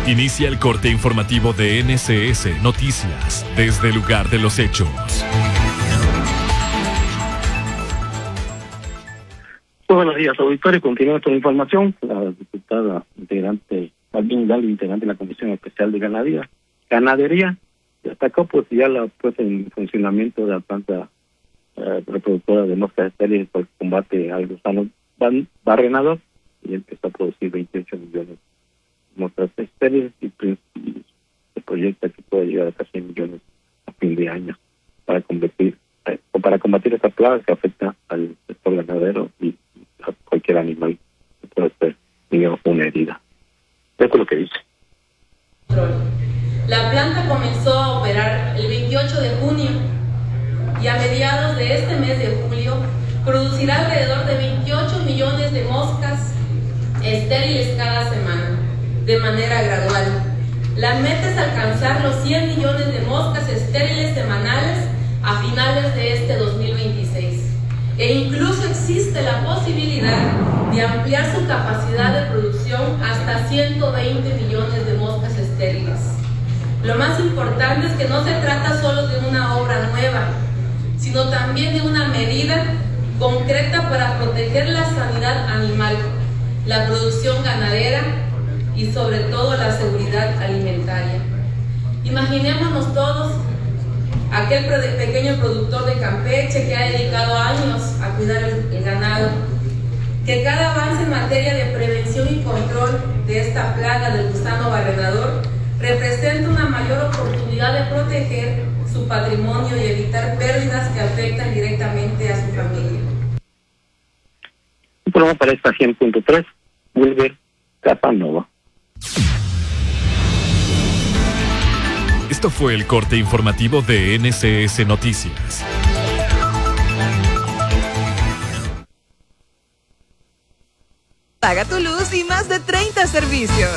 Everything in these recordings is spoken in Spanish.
Inicia el corte informativo de NCS Noticias desde el lugar de los hechos. Buenos días, auditorio. Continúa con la información. La diputada integrante, Albin Hidalgo, integrante de la Comisión Especial de Ganadería, destacó pues ya la puesta en funcionamiento de la planta reproductora de moscas estériles por el combate al gusano barrenador, y empezó a producir 28 millones de moscas estériles y se proyecta que puede llegar a 100 millones a fin de año para combatir esta plaga que afecta al sector ganadero y a cualquier animal que pueda ser una herida. Esto es lo que dice. La planta comenzó a operar el 28 de junio y a mediados de este mes de julio producirá alrededor de 28 millones de moscas estériles cada semana, de manera gradual. La meta es alcanzar los 100 millones de moscas estériles semanales a finales de este 2026. E incluso existe la posibilidad de ampliar su capacidad de producción hasta 120 millones de moscas estériles. Lo más importante es que no se trata solo de una obra nueva, sino también de una medida concreta para proteger la sanidad animal, la producción ganadera y sobre todo la seguridad alimentaria. Imaginémonos todos aquel pequeño productor de Campeche que ha dedicado años a cuidar el ganado, que cada avance en materia de prevención y control de esta plaga del gusano barrenador representa una mayor oportunidad de proteger su patrimonio y evitar pérdidas que afectan directamente a su familia. Un programa para esta 100.3, Wilber Casanova. Esto fue el corte informativo de NCS Noticias. Paga tu luz y más de 30 servicios.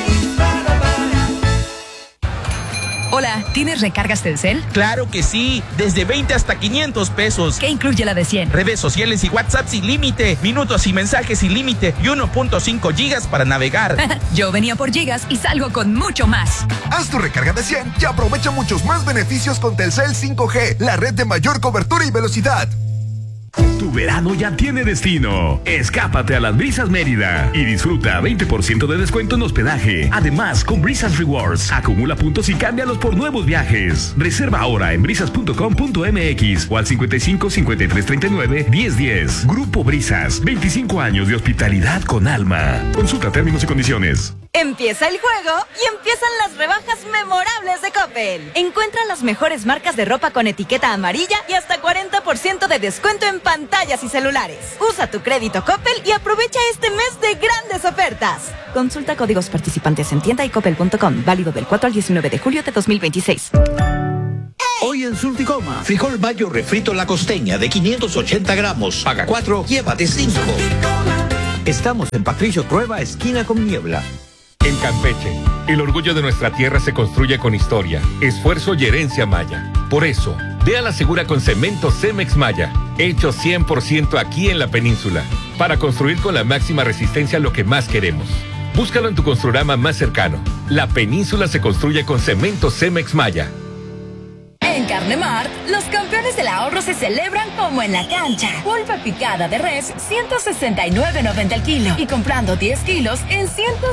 Hola, ¿tienes recargas Telcel? Claro que sí, desde 20 hasta 500 pesos. ¿Qué incluye la de 100? Redes sociales y WhatsApp sin límite, minutos y mensajes sin límite y 1.5 gigas para navegar. Yo venía por gigas y salgo con mucho más. Haz tu recarga de 100 y aprovecha muchos más beneficios con Telcel 5G, la red de mayor cobertura y velocidad. Tu verano ya tiene destino. Escápate a las Brisas Mérida y disfruta 20% de descuento en hospedaje. Además, con Brisas Rewards, acumula puntos y cámbialos por nuevos viajes. Reserva ahora en brisas.com.mx o al 55 53 39 10 10. Grupo Brisas, 25 años de hospitalidad con alma. Consulta términos y condiciones. Empieza el juego y empiezan las rebajas memorables de Coppel. Encuentra las mejores marcas de ropa con etiqueta amarilla y hasta 40% de descuento en pantallas y celulares. Usa tu crédito Coppel y aprovecha este mes de grandes ofertas. Consulta códigos participantes en tienda y coppel.com. Válido del 4 al 19 de julio de 2026. Hoy en Surticoma, frijol bayo refrito La Costeña de 580 gramos. Paga 4, llévate 5. Estamos en Patricio Trueba, esquina con Niebla. En Campeche, el orgullo de nuestra tierra se construye con historia, esfuerzo y herencia maya. Por eso, ve a la segura con cemento Cemex Maya, hecho 100% aquí en la península, para construir con la máxima resistencia lo que más queremos. Búscalo en tu Construrama más cercano. La península se construye con cemento Cemex Maya. En Carnemart, los campeones del ahorro se celebran como en la cancha. Pulpa picada de res, 169.90 el kilo. Y comprando 10 kilos, en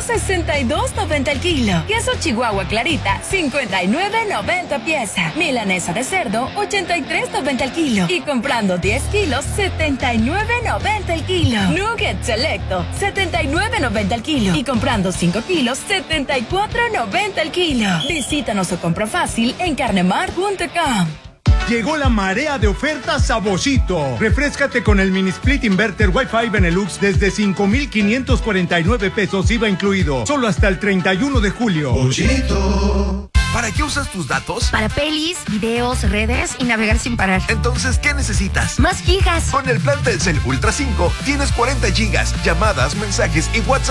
162.90 el kilo. Queso Chihuahua Clarita, 59.90 pieza. Milanesa de cerdo, 83.90 el kilo. Y comprando 10 kilos, 79.90 el kilo. Nugget Selecto, 79.90 el kilo. Y comprando 5 kilos, 74.90 el kilo. Visítanos o compra fácil en carnemart.com. Llegó la marea de ofertas a Boschito. Refréscate con el mini split inverter Wi-Fi Benelux desde 5,549 pesos IVA incluido. Solo hasta el 31 de julio. Boschito. ¿Para qué usas tus datos? Para pelis, videos, redes y navegar sin parar. Entonces, ¿qué necesitas? Más gigas. Con el plan Telcel Ultra 5 tienes 40 gigas, llamadas, mensajes y WhatsApp